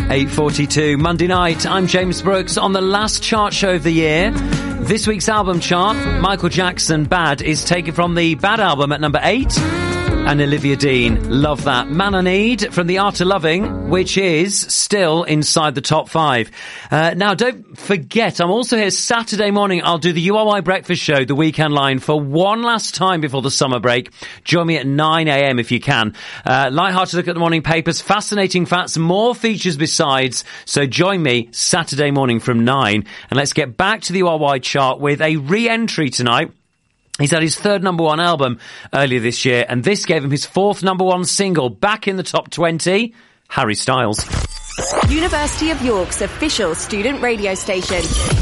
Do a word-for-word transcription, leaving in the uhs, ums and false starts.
eight forty-two, Monday night. I'm James Brooks on the last chart show of the year. This week's album chart, Michael Jackson, Bad, is taken from the Bad album at number eight. And Olivia Dean, Love That. Man I Need from The Art of Loving, which is still inside the top five. Uh, now, don't forget, I'm also here Saturday morning. I'll do the U R Y Breakfast Show, the Weekend Line, for one last time before the summer break. Join me at nine a.m. if you can. Uh, light-hearted look at the morning papers, fascinating facts, more features besides. So join me Saturday morning from nine. And let's get back to the U R Y chart with a re-entry tonight. He's had his third number one album earlier this year, and this gave him his fourth number one single, back in the top twenty, Harry Styles. University of York's official student radio station.